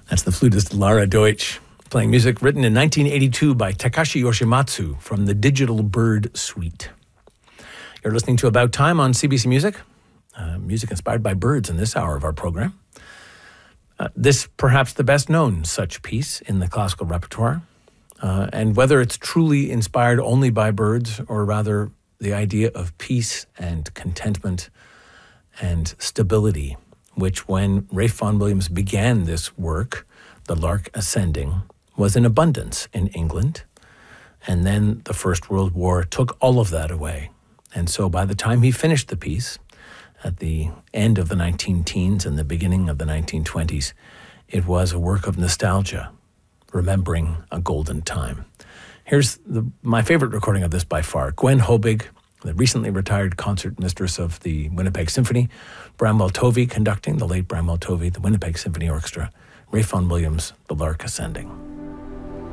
That's the flutist Lara Deutsch playing music written in 1982 by Takashi Yoshimatsu from the Digital Bird Suite. You're listening to About Time on CBC Music, music inspired by birds in this hour of our program. This perhaps the best known such piece in the classical repertoire, and whether it's truly inspired only by birds or rather the idea of peace and contentment and stability, which when Ralph Vaughan Williams began this work, The Lark Ascending, was in abundance in England. And then the First World War took all of that away. And so by the time he finished the piece, at the end of the 19-teens and the beginning of the 1920s, it was a work of nostalgia, remembering a golden time. Here's my favorite recording of this by far. Gwen Hobig, the recently retired concert mistress of the Winnipeg Symphony, Bramwell Tovey conducting, the late Bramwell Tovey, the Winnipeg Symphony Orchestra, Ralph Vaughan Williams, The Lark Ascending.